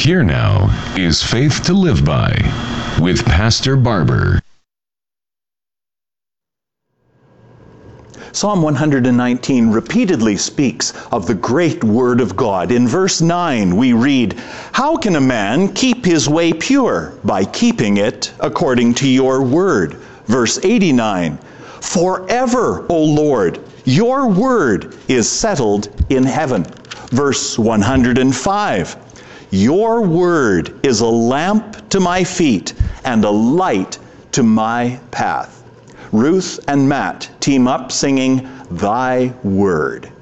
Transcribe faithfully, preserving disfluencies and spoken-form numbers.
Here now is Faith to Live By with Pastor Barber. Psalm one hundred nineteen repeatedly speaks of the great Word of God. In verse nine we read, "How can a man keep his way pure? By keeping it according to your word." Verse eighty-nine, "Forever, O Lord, your word is settled in heaven." Verse one hundred five, "Your word is a lamp to my feet and a light to my path." Ruth and Matt team up singing, "Thy Word."